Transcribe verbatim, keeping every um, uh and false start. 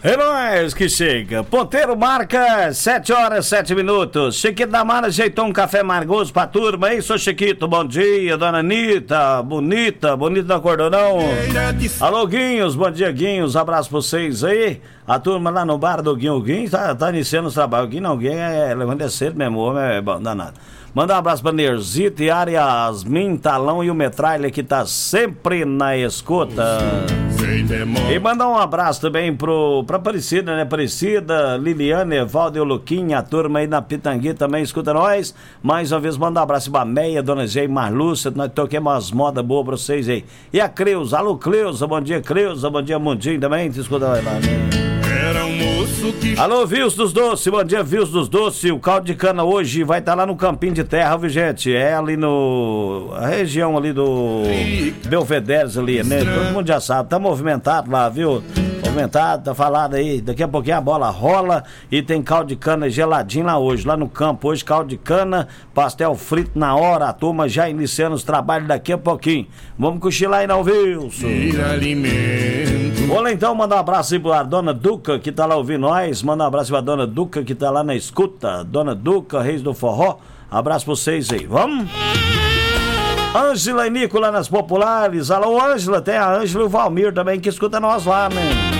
É nóis que chega. Ponteiro marca sete horas, sete minutos. Chiquito da Mara ajeitou um café margoso pra turma aí, sou Chiquito, bom dia. Dona Anitta, bonita, bonita não acordou não? Alô Guinhos, bom dia Guinhos, abraço pra vocês aí. A turma lá no bar do Guinho, o Guinho tá, tá iniciando os trabalhos. O Guinho não, o Guinho é levando cedo mesmo, o homem é bom, danado. Manda um abraço pra Nerzita, Yasmin, Talão e o Metralha que tá sempre na escuta. E mandar um abraço também pro, pra Aparecida, né? Aparecida, Liliane, Evaldo e o Luquinha, a turma aí na Pitangui também escuta nós. Mais uma vez, manda um abraço pra Meia, Dona Zé e Marlúcia, nós toquemos umas modas boas pra vocês aí. E a Creuza, alô Creuza, bom dia Creuza, bom dia Mundinho também, te escuta lá, né? Era um moço que... Alô, Vils dos Doces, bom dia, Vils dos Doces. O caldo de cana hoje vai estar tá lá no Campinho de Terra, viu, gente? É ali no... a região ali do Belvedere ali, né? Todo mundo já sabe, tá movimentado lá, viu? Movimentado, tá falado aí. Daqui a pouquinho a bola rola e tem caldo de cana geladinho lá hoje, lá no campo. Hoje caldo de cana, pastel frito na hora. A turma já iniciando os trabalhos daqui a pouquinho. Vamos cochilar aí, não, Wilson? Vou lá então mandar um abraço aí pra Dona Duca que tá lá ouvindo nós. Manda um abraço pra Dona Duca que tá lá na escuta. Dona Duca, Reis do Forró. Abraço pra vocês aí, vamos? Ângela e Nico lá nas Populares. Alô, Ângela, tem a Ângela e o Valmir também que escuta nós lá, né?